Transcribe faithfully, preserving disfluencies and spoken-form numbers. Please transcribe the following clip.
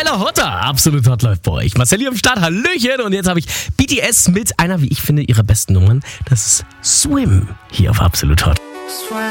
Tyler Hotter. Absolut hot läuft bei euch. Marcelli am Start, hallöchen. Und jetzt habe ich B T S mit einer, wie ich finde, ihrer besten Nummern. Das ist Swim hier auf Absolut Hot.